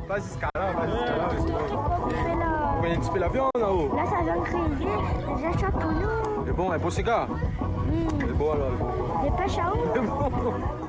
Vas-y, ce cas-là, vas-y. On Vous voyez un la viande là-haut. là, ça vient de crier, les achats pour nous. C'est bon, un beau cigare. C'est bon alors. Des pêches à eau. C'est bon.